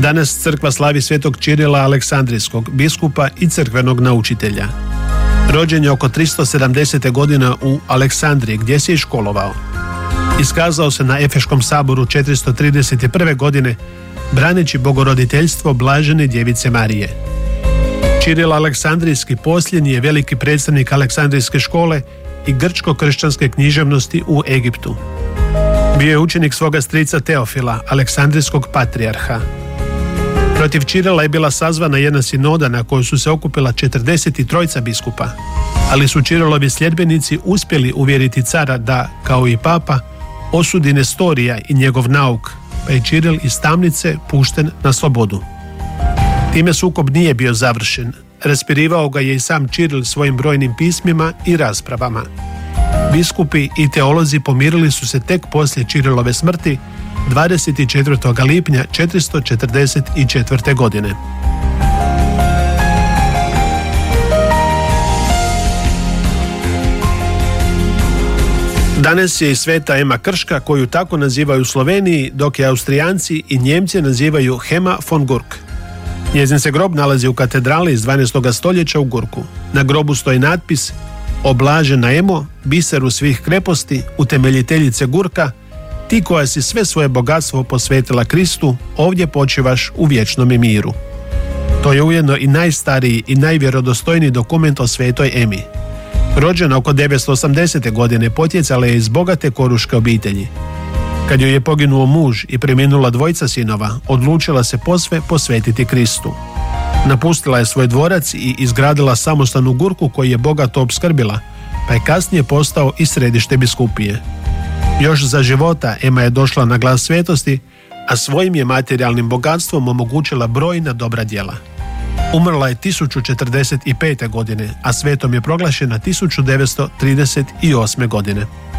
Danas crkva slavi svetog Čirila Aleksandrijskog, biskupa i crkvenog naučitelja. Rođen je oko 370. godina u Aleksandriji, gdje se i školovao. Iskazao se na Efeškom saboru 431. godine, braneći bogoroditeljstvo blažene djevice Marije. Čiril Aleksandrijski posljednji je veliki predstavnik Aleksandrijske škole i grčko-kršćanske književnosti u Egiptu. Bio je učenik svoga strica Teofila, Aleksandrijskog patrijarha. Protiv Čirila je bila sazvana jedna sinoda na kojoj su se okupila 43 biskupa, ali su Čirilovi sljedbenici uspjeli uvjeriti cara da, kao i papa, osudi Nestorija i njegov nauk, pa je Čiril iz tamnice pušten na slobodu. Time sukob nije bio završen. Raspirivao ga je i sam Čiril svojim brojnim pismima i raspravama. Biskupi i teolozi pomirili su se tek poslije Čirilove smrti 24. lipnja 444. godine. Danas je i sveta Ema Krška, koju tako nazivaju u Sloveniji, dok je Austrijanci i Njemci nazivaju Hema von Gurk. Njezin se grob nalazi u katedrali iz 12. stoljeća u Gurku. Na grobu stoji natpis: O blažena Emo, biseru svih kreposti, utemeljiteljice Gurka, ti koja si sve svoje bogatstvo posvetila Kristu, ovdje počivaš u vječnom miru. To je ujedno i najstariji i najvjerodostojniji dokument o svetoj Emi. Rođena oko 980. godine, potjecala je iz bogate koruške obitelji. Kad joj je poginuo muž i preminula 2 sinova, odlučila se posve posvetiti Kristu. Napustila je svoj dvorac i izgradila samostan u Gurku koji je bogato opskrbila, pa je kasnije postao i središte biskupije. Još za života Ema je došla na glas svetosti, a svojim je materijalnim bogatstvom omogućila brojna dobra djela. Umrla je 1045. godine, a svetom je proglašena 1938. godine.